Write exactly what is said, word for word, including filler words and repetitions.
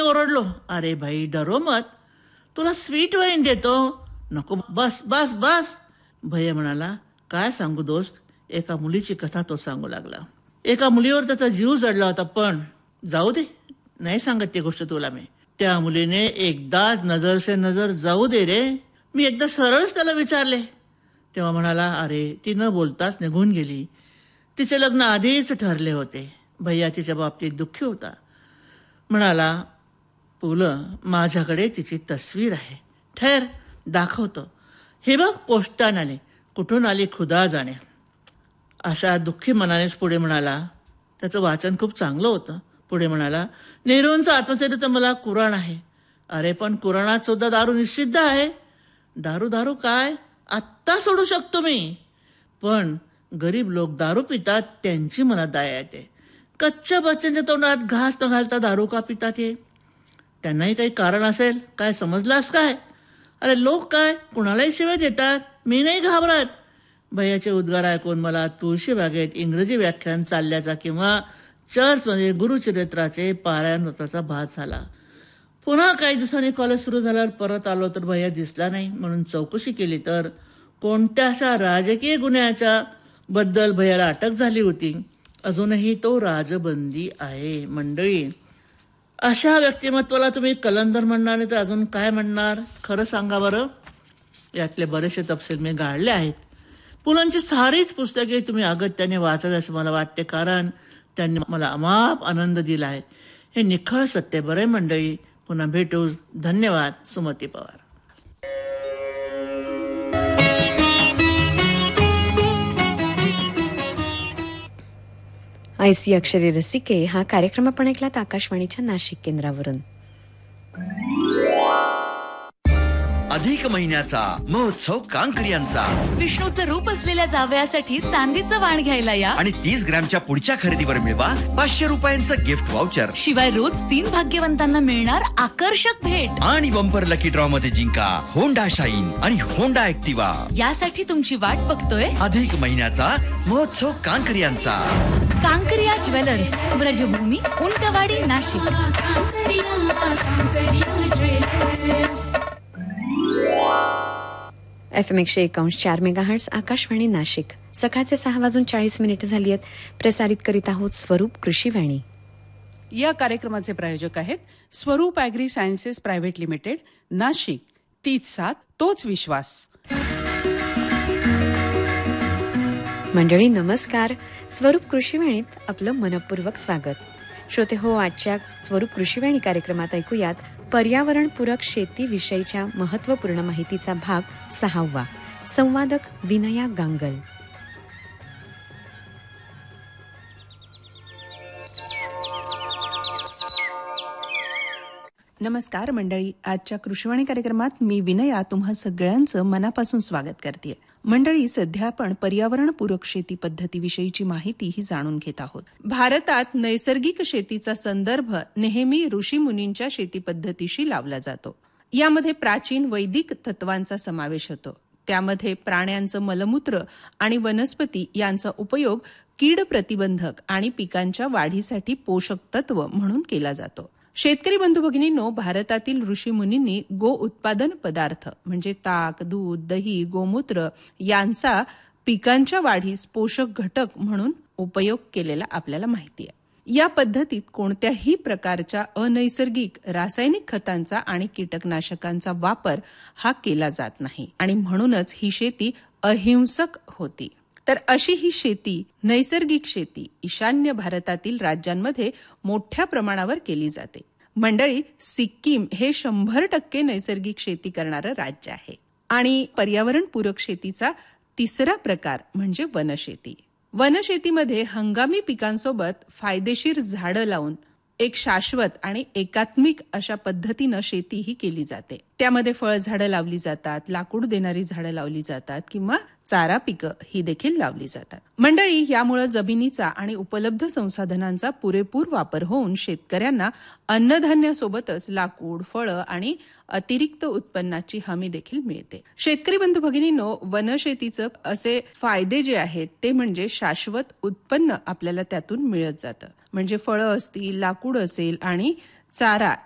ओरडलो, अरे भाई डरो मत, तुला स्वीट वाईन देतो. नको, बस बस बस. भैया म्हणाला, काय सांगू दोस्त. एका मुलीची कथा तो सांगू लागला. एका मुलीवर त्याचा जीव जडला होता, पण जाऊ दे, नाही सांगत ती गोष्ट तुला मी. त्या मुलीने एकदा नजर से नजर जाऊ दे रे. मी एकदा सरळच त्याला विचारले, तेव्हा म्हणाला, अरे ती न बोलताच निघून गेली. तिचे लग्न आधीच ठरले होते. भैया तिच्या बाबतीत दुःखी होता. म्हणाला, पुलं, माझ्याकडे तिची तस्वीर आहे, ठेर दाखवतो. हे बघ, पोस्टाने आले, कुठून आली खुदा जाणे. अशा दुःखी मनानेच पुढे म्हणाला, त्याचं वाचन खूप चांगलं होतं. पुढे म्हणाला, नेहरूंचं आत्मचरित्र मला कुराण आहे. अरे पण कुराणात सुद्धा दारू निषिद्ध आहे. दारू दारू काय, आत्ता सोडू शकतो मी. पण गरीब लोक दारू पितात, त्यांची मला दया येते. कच्च्या बच्चांच्या तोंडात घास न घालता दारू का पितात हे? त्यांनाही काही कारण असेल, काय समजलास काय? अरे लोक काय कुणालाही शिवाय देतात, मी नाही घाबरत. भैयाचे उद्गार ऐकून मला तुळशी बागेत इंग्रजी व्याख्यान चालल्याचा किंवा चर्चमध्ये गुरुचरित्राचे पारायण होताचा भास झाला. पुन्हा काही दिवसांनी कॉलेज सुरू झाल्यावर परत आलो तर भैया दिसला नाही. म्हणून चौकशी केली तर कोणत्याशा राजकीय गुन्ह्याच्या बद्दल भैयाला अटक झाली होती. अजूनही तो राजबंदी आहे. मंडळी, अशा व्यक्तिमत्वाला तुम्ही कलंदर म्हणणार नाही तर अजून काय म्हणणार, खरं सांगा बरं. यातले बरेचसे तपशील मी गाळले आहेत. पुलंची सारीच पुस्तके तुम्ही अगत्याने वाचावी असं मला वाटते, कारण त्यांनी मला अमाप आनंद दिला आहे. हे निखळ सत्य. बरे मंडळी, पुन्हा भेटू. धन्यवाद. सुमती पवार. आयसी अक्षरे रसिके हा कार्यक्रम आपण ऐकलात आकाशवाणीच्या नाशिक केंद्रावरून. अधिक महिन्याचा महोत्सव कांकरियांचा. विष्णूचं रूप असलेल्या जावयासाठी चांदीचं वाण घ्यायला या आणि तीस ग्रॅमच्या पुढच्या खरेदीवर मिळवा पाचशे रुपयांचं गिफ्ट व्हाउचर. शिवाय रोज तीन भाग्यवंतांना मिळणार आकर्षक भेट. आणि बंपर लकी ड्रॉ मध्ये जिंका होंडा शाईन आणि होंडा ऍक्टिवा. यासाठी तुमची वाट बघतोय अधिक महिन्याचा महोत्सव कांकरियांचा. Kankariya jewellers, ब्रजभूमी, Untwadi, Nashik. F M एकशे एकावन्न चार मेगाहर्ट्स आकाशवाणी नाशिक. सकाळचे सहा वाजून चाळीस मिनिटं झाली आहेत. प्रसारित करीत आहोत स्वरूप कृषीवाणी. या कार्यक्रमाचे प्रायोजक आहेत स्वरूप agree sciences private limited, Nashik. तीच सात तोच विश्वास. मंडळी नमस्कार. स्वरूप कृषीवाणीत आपलं मनपूर्वक स्वागत. श्रोते हो, आजच्या स्वरूप कृषीवाणी कार्यक्रमात ऐकूयात पर्यावरणपूरक शेतीविषयीच्या महत्त्वपूर्ण माहितीचा भाग सहावा. संवादक विनया गांगल. नमस्कार मंडळी. आजच्या कृषीवाणी कार्यक्रमात मी विनया तुम्हा सगळ्यांचं मनापासून स्वागत करते. मंडळी, सध्या आपण पर्यावरणपूरक शेती पद्धतीविषयीची माहिती ही जाणून घेत आहोत. भारतात नैसर्गिक शेतीचा संदर्भ नेहमी ऋषीमुनींच्या शेती पद्धतीशी लावला जातो. यामध्ये प्राचीन वैदिक तत्वांचा समावेश होतो. त्यामध्ये प्राण्यांचं मलमूत्र आणि वनस्पती यांचा उपयोग कीड प्रतिबंधक आणि पिकांच्या वाढीसाठी पोषक तत्व म्हणून केला जातो. शेतकरी बंधू भगिनींनो, भारतातील ऋषीमुनींनी गो उत्पादन पदार्थ म्हणजे ताक, दूध, दही, गोमूत्र यांचा पिकांच्या वाढीस पोषक घटक म्हणून उपयोग केलेला आपल्याला माहिती आहे. या पद्धतीत कोणत्याही प्रकारच्या अनैसर्गिक रासायनिक खतांचा आणि कीटकनाशकांचा वापर हा केला जात नाही आणि म्हणूनच ही शेती अहिंसक होती. तर अशी ही शेती, नैसर्गिक शेती, ईशान्य भारतातील राज्यांमध्ये मोठ्या प्रमाणावर केली जाते. मंडळी, सिक्कीम हे शंभर टक्के नैसर्गिक शेती करणारं राज्य आहे. आणि पर्यावरणपूरक शेतीचा तिसरा प्रकार म्हणजे वनशेती. वनशेतीमध्ये हंगामी पिकांसोबत फायदेशीर झाडं लावून एक शाश्वत आणि एकात्मिक अशा पद्धतीनं शेती ही केली जाते. त्यामध्ये फळझाडं लावली जातात, लाकूड देणारी झाडं लावली जातात किंवा चारा पिकं ही देखील लावली जातात. मंडळी, यामुळे जमिनीचा आणि उपलब्ध संसाधनांचा पुरेपूर वापर होऊन शेतकऱ्यांना अन्नधान्यासोबतच लाकूड, फळं आणि अतिरिक्त उत्पन्नाची हमी देखील मिळते. शेतकरी बंधू भगिनींनो, वनशेतीचं असे फायदे जे आहेत ते म्हणजे शाश्वत उत्पन्न आपल्याला त्यातून मिळत जातं. म्हणजे फळं असतील, लाकूड असेल आणि चारा